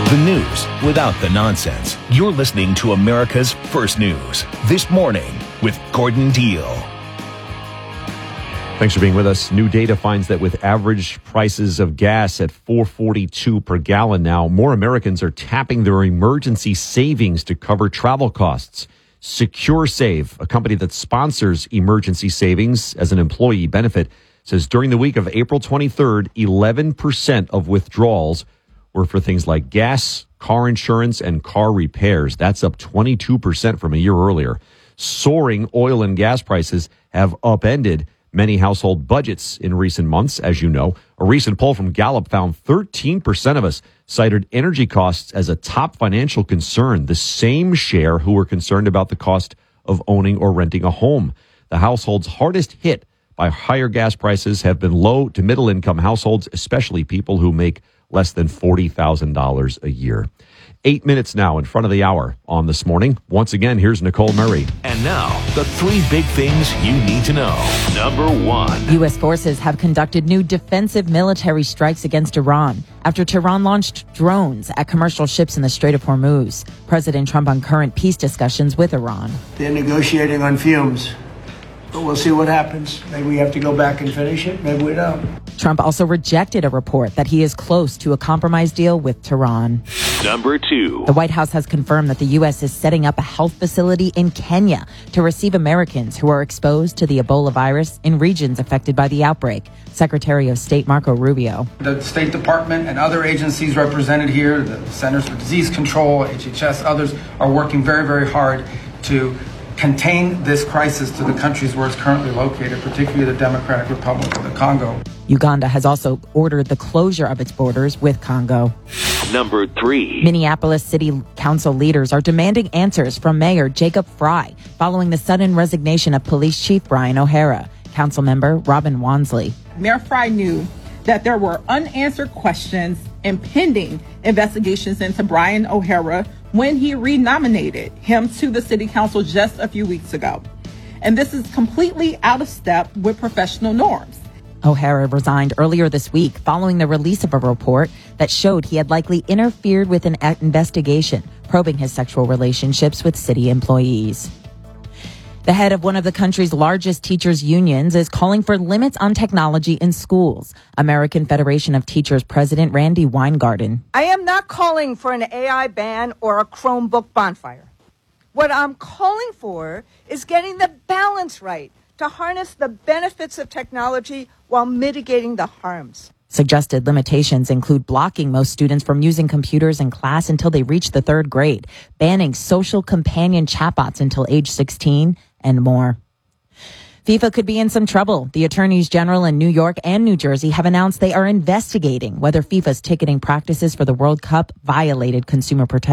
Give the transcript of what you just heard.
The news without the nonsense. You're listening to America's First News. This Morning with Gordon Deal. Thanks for being with us. New data finds that with average prices of gas at $4.42 per gallon now, more Americans are tapping their emergency savings to cover travel costs. SecureSave, a company that sponsors emergency savings as an employee benefit, says during the week of April 23rd, 11% of withdrawals were for things like gas, car insurance, and car repairs. That's up 22% from a year earlier. Soaring oil and gas prices have upended many household budgets in recent months, as you know. A recent poll from Gallup found 13% of us cited energy costs as a top financial concern, the same share who were concerned about the cost of owning or renting a home. The households hardest hit by higher gas prices have been low to middle income households, especially people who make less than $40,000 a year. 8 minutes now in front of the hour on This Morning. Once again, here's Nicole Murray. And now, the three big things you need to know. Number one. U.S. forces have conducted new defensive military strikes against Iran after Tehran launched drones at commercial ships in the Strait of Hormuz. President Trump on current peace discussions with Iran. They're negotiating on fumes, but we'll see what happens. Maybe we have to go back and finish it. Maybe we don't. Trump also rejected a report that he is close to a compromise deal with Tehran. Number two. The White House has confirmed that the U.S. is setting up a health facility in Kenya to receive Americans who are exposed to the Ebola virus in regions affected by the outbreak. Secretary of State Marco Rubio. The State Department and other agencies represented here, the Centers for Disease Control, HHS, others are working very, very hard to contain this crisis to the countries where it's currently located, particularly the Democratic Republic of the Congo. Uganda has also ordered the closure of its borders with Congo. Number three. Minneapolis City Council leaders are demanding answers from Mayor Jacob Fry following the sudden resignation of Police Chief Brian O'Hara. Council member Robin Wansley. Mayor Fry knew that there were unanswered questions and pending investigations into Brian O'Hara when he renominated him to the city council just a few weeks ago. And this is completely out of step with professional norms. O'Hara resigned earlier this week following the release of a report that showed he had likely interfered with an investigation probing his sexual relationships with city employees. The head of one of the country's largest teachers' unions is calling for limits on technology in schools. American Federation of Teachers President Randy Weingarten. I am not calling for an AI ban or a Chromebook bonfire. What I'm calling for is getting the balance right to harness the benefits of technology while mitigating the harms. Suggested limitations include blocking most students from using computers in class until they reach the third grade, banning social companion chatbots until age 16, and more. FIFA could be in some trouble. The attorneys general in New York and New Jersey have announced they are investigating whether FIFA's ticketing practices for the World Cup violated consumer protection.